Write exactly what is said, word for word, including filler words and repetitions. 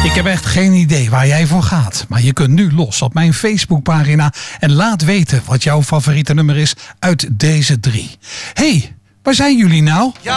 Ik heb echt geen idee waar jij voor gaat. Maar je kunt nu los op mijn Facebookpagina en laat weten wat jouw favoriete nummer is uit deze drie. Hé, hey, waar zijn jullie nou? Ja,